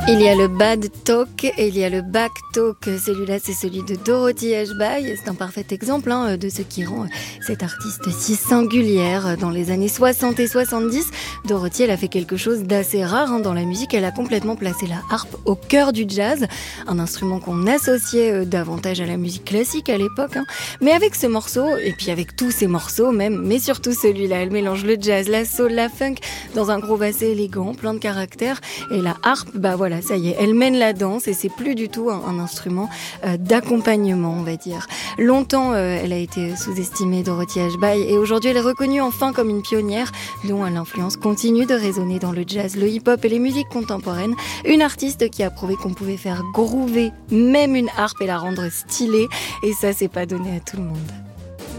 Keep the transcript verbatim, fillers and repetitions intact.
Il y a le bad talk et il y a le back talk. Celui-là, c'est celui de Dorothy Ashby. C'est un parfait exemple hein, de ce qui rend cette artiste si singulière. Dans les années soixante et soixante-dix, Dorothy, elle a fait quelque chose d'assez rare hein, dans la musique. Elle a complètement placé la harpe au cœur du jazz, un instrument qu'on associait davantage à la musique classique à l'époque. Hein. Mais avec ce morceau, et puis avec tous ces morceaux même, mais surtout celui-là, elle mélange le jazz, la soul, la funk dans un groove assez élégant, plein de caractère. Et la harpe, bah voilà, ça y est, elle mène la danse et c'est plus du tout un, un instrument euh, d'accompagnement, on va dire. Longtemps, euh, elle a été sous-estimée, Dorothy Ashby, et aujourd'hui, elle est reconnue enfin comme une pionnière dont l'influence continue de résonner dans le jazz, le hip-hop et les musiques contemporaines. Une artiste qui a prouvé qu'on pouvait faire groover même une harpe et la rendre stylée, et ça, c'est pas donné à tout le monde.